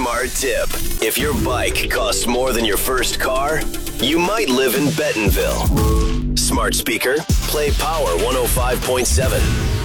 Smart tip. If your bike costs more than your first car, you might live in Bentonville. Smart speaker, play Power 105.7.